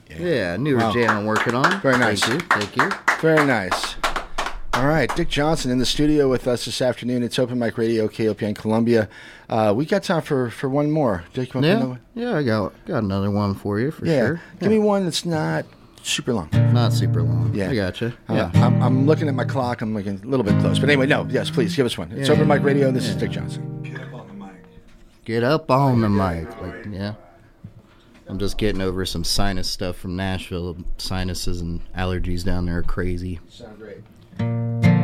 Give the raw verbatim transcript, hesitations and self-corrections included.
Yeah, yeah newer wow. jam I'm working on. Very nice. Thank you. Thank you. Very nice. All right, Dick Johnson in the studio with us this afternoon. It's Open Mic Radio, K O P N Columbia. Uh, we got time for, for one more. Dick, you want yeah, to know? Yeah, I got got another one for you, for yeah. sure. Give yeah. me one that's not super long. Not super long. Yeah. I gotcha. Uh, Yeah. I'm, I'm looking at my clock. I'm looking a little bit close. But anyway, no, yes, please, give us one. It's Yeah, Open yeah. Mic Radio. This Yeah. is Dick Johnson. Get up on the mic. Get up on the mic. Like, yeah. I'm just getting over some sinus stuff from Nashville. Sinuses and allergies down there are crazy. Sound great.